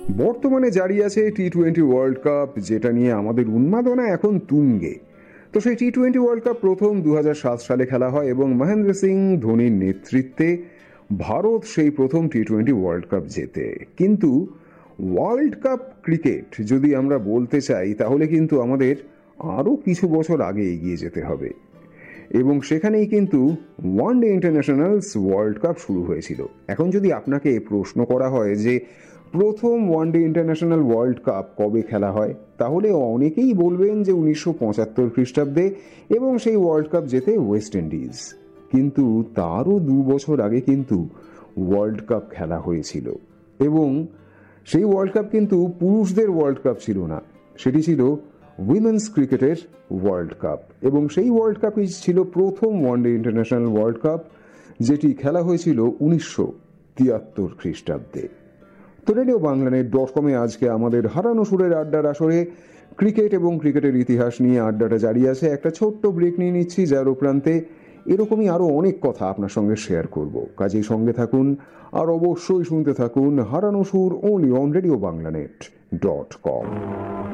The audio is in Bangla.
বর্তমানে জারি আছে টি-20 ওয়ার্ল্ড কাপ, যেটা নিয়ে আমাদের উন্মাদনা এখন তুঙ্গে। তো সেই টি-20 ওয়ার্ল্ড কাপ প্রথম 2007 সালে খেলা হয় এবং মহেন্দ্র সিং ধোনির নেতৃত্বে ভারত সেই প্রথম টি-20 ওয়ার্ল্ড কাপ জেতে। কিন্তু ওয়ার্ল্ড কাপ ক্রিকেট যদি আমরা বলতে চাই, তাহলে কিন্তু আমাদের আরও কিছু বছর আগে এগিয়ে যেতে হবে, এবং সেখানেই কিন্তু ওয়ানডে ইন্টারন্যাশনালস ওয়ার্ল্ড কাপ শুরু হয়েছিল। এখন যদি আপনাকে প্রশ্ন করা হয় যে প্রথম ওয়ানডে ইন্টারন্যাশনাল ওয়ার্ল্ড কাপ কবে খেলা হয়, তাহলে অনেকেই বলবেন যে 1975 খ্রিস্টাব্দে, এবং সেই ওয়ার্ল্ড কাপ জেতে ওয়েস্ট ইন্ডিজ। কিন্তু তারও 2 বছর আগে কিন্তু ওয়ার্ল্ড কাপ খেলা হয়েছিল, এবং সেই ওয়ার্ল্ড কাপ কিন্তু পুরুষদের ওয়ার্ল্ড কাপ ছিল না, সেটি ছিল উইমেন্স ক্রিকেটের ওয়ার্ল্ড কাপ। এবং সেই ওয়ার্ল্ড কাপই ছিল প্রথম ওয়ানডে ইন্টারন্যাশনাল ওয়ার্ল্ড কাপ, যেটি খেলা হয়েছিল 1973 খ্রিস্টাব্দে। তো রেডিও বাংলানেট.com আজকে আমাদের হারানো সুরের আড্ডার আসরে ক্রিকেট এবং ক্রিকেটের ইতিহাস নিয়ে আড্ডাটা জারি আছে। একটা ছোট্ট ব্রেক নিয়ে নিচ্ছি, যার প্রান্তে এরকমই আরও অনেক কথা আপনার সঙ্গে শেয়ার করব। কাজেই সঙ্গে থাকুন, আর অবশ্যই শুনতে থাকুন হারানো সুর, only on রেডিও বাংলানেট.com।